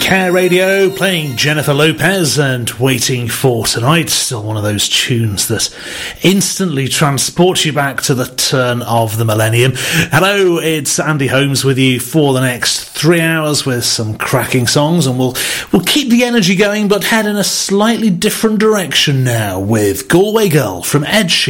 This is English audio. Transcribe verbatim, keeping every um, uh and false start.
Care Radio playing Jennifer Lopez and Waiting for Tonight. Still one of those tunes that instantly transports you back to the turn of the millennium. Hello, it's Andy Holmes with you for the next three hours with some cracking songs, and we'll we'll keep the energy going but head in a slightly different direction now with Galway Girl from Ed Sheeran.